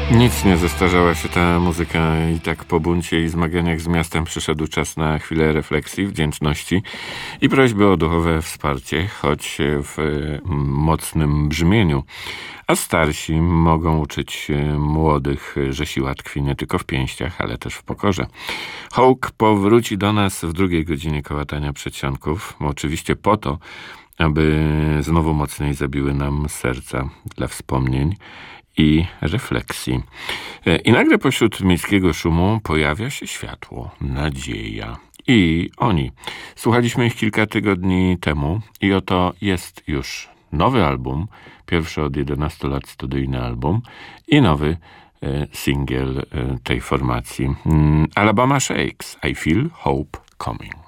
Nic nie zestarzała się ta muzyka i tak po buncie i zmaganiach z miastem przyszedł czas na chwilę refleksji, wdzięczności i prośby o duchowe wsparcie, choć w mocnym brzmieniu. A starsi mogą uczyć młodych, że siła tkwi nie tylko w pięściach, ale też w pokorze. Hołk powróci do nas w drugiej godzinie kołatania przedsionków, oczywiście po to, aby znowu mocniej zabiły nam serca dla wspomnień i refleksji. I nagle pośród miejskiego szumu pojawia się światło, nadzieja. I oni. Słuchaliśmy ich kilka tygodni temu i oto jest już nowy album, pierwszy od 11 lat studyjny album i nowy singiel tej formacji. Alabama Shakes, I Feel Hope Coming.